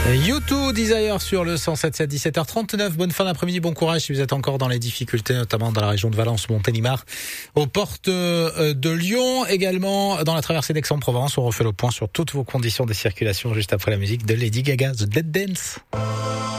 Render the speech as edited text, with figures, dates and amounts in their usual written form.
U2 Desire sur le 107.7, 17h39. Bonne fin d'après-midi, bon courage si vous êtes encore dans les difficultés, notamment dans la région de Valence, Montélimar, aux portes de Lyon, également dans la traversée d'Aix-en-Provence. On refait le point sur toutes vos conditions de circulation juste après la musique de Lady Gaga, The Dead Dance.